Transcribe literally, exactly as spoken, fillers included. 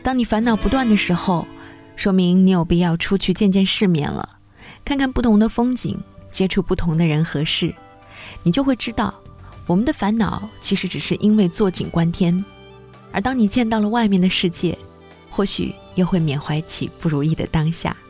当你烦恼不断的时候，说明你有必要出去见见世面了，看看不同的风景，接触不同的人和事，你就会知道，我们的烦恼其实只是因为坐井观天，而当你见到了外面的世界，或许又会缅怀起不如意的当下。